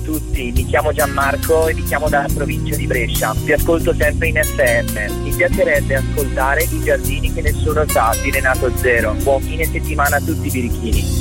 tutti, mi chiamo Gianmarco e vi chiamo dalla provincia di Brescia. Vi ascolto sempre in FM. Mi piacerebbe ascoltare I giardini che nessuno sa di Renato Zero. Buon fine settimana a tutti, birichini.